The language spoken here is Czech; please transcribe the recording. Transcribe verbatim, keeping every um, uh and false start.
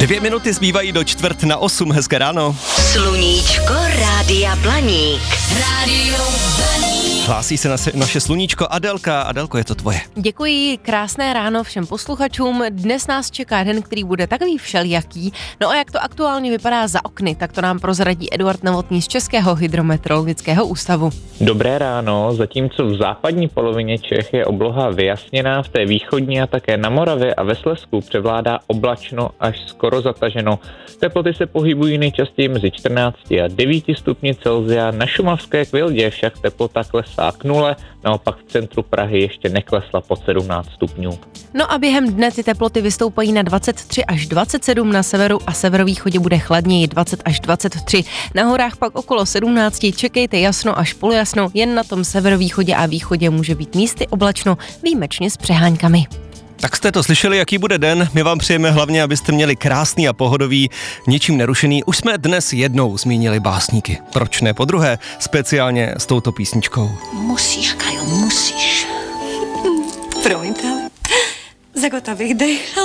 Dvě minuty zbývají do čtvrt na osm, hezké ráno. Sluníčko Rádia Blaník. Rádio Blaník. Hlásí se naše, naše sluníčko Adelka. Adelko, je to tvoje. Děkuji, krásné ráno všem posluchačům. Dnes nás čeká den, který bude takový všelijaký. No a jak to aktuálně vypadá za okny, tak to nám prozradí Eduard Novotný z Českého hydrometeorologického ústavu. Dobré ráno, zatímco v západní polovině Čech je obloha vyjasněná, v té východní a také na Moravě a ve Slezsku převládá oblačno až skoro zataženo. Teploty se pohybují nejčastěji mezi čtrnácti a devíti stupni Celsia, na šumavské Kvildě však teplota klesá k nule, naopak v centru Prahy ještě neklesla pod sedmnáct stupňů. No a během dne ty teploty vystoupají na dvacet tři až dvacet sedm, na severu a severovýchodě bude chladněji dvacet až dvacet tři. Na horách pak okolo sedmnáct, čekejte jasno až polojasno, jen na tom severovýchodě a východě může být místy oblačno, výjimečně s přeháňkami. Tak jste to slyšeli, jaký bude den. My vám přejeme hlavně, abyste měli krásný a pohodový, ničím nerušený. Už jsme dnes jednou zmínili básníky. Proč ne po druhé? Speciálně s touto písničkou. Musíš, Kajo, musíš. Promiňte, ale za gota bych dejchal.